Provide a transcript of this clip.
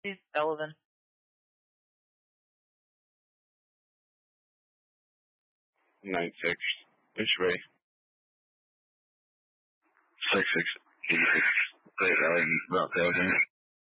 He's Sullivan. 9-6. Which way? 6-6. 86. Great Valley, Mount Falcon.